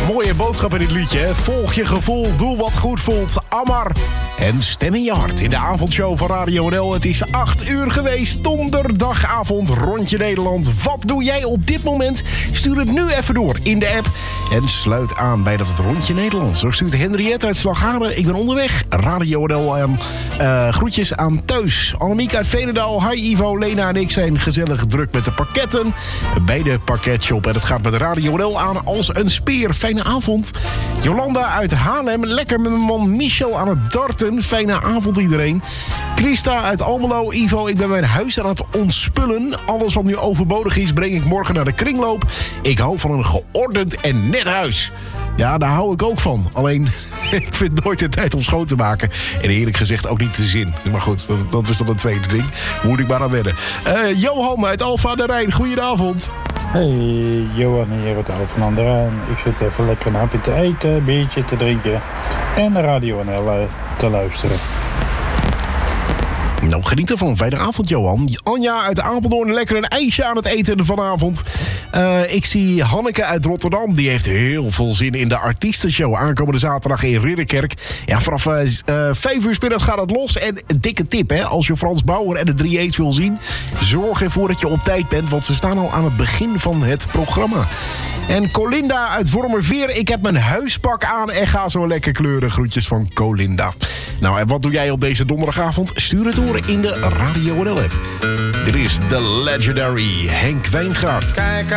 Mooie boodschap in dit liedje, hè? Volg je gevoel, doe wat goed voelt. Amar en stem in je hart. In de avondshow van Radio NL. Het is 8 uur geweest, donderdagavond, rondje Nederland. Wat doe jij op dit moment? Stuur het nu even door in de app. En sluit aan bij dat rondje Nederland. Zo stuurt Henriette uit Slagharen. Ik ben onderweg. Radio NL. Groetjes aan thuis. Annemiek uit Veenendaal. Hi Ivo, Lena en ik zijn gezellig druk met de pakketten. Bij de pakketshop. En het gaat met Radio NL aan als een speer. Fijne avond. Jolanda uit Haarlem. Lekker met mijn man Michel aan het darten. Fijne avond iedereen. Christa uit Almelo. Ivo, ik ben mijn huis aan het ontspullen. Alles wat nu overbodig is, breng ik morgen naar de kringloop. Ik hou van een geordend en net huis. Ja, daar hou ik ook van. Alleen, ik vind nooit de tijd om schoon te maken. En eerlijk gezegd ook niet de zin. Maar goed, dat is dan een tweede ding. Moet ik maar aan wennen. Johan uit Alphen aan de Rijn. Goedenavond. Hey, Johan hier uit Alphen aan de Rijn. Ik zit even lekker een hapje te eten, een biertje te drinken en de Radio NL te luisteren. Nou, geniet ervan. Fijne avond, Johan. Anja uit Apeldoorn, lekker een ijsje aan het eten vanavond. Ik zie Hanneke uit Rotterdam. Die heeft heel veel zin in de artiestenshow. Aankomende zaterdag in Ridderkerk. Ja, vanaf 5 uur 's middags gaat het los. En een dikke tip, hè. Als je Frans Bauer en de 3A's wil zien, zorg ervoor dat je op tijd bent. Want ze staan al aan het begin van het programma. En Colinda uit Wormerveer. Ik heb mijn huispak aan en ga zo lekker kleuren. Groetjes van Colinda. Nou, en wat doe jij op deze donderdagavond? Stuur het door in de Radio NL app. Dit is de legendary Henk Wijngaard.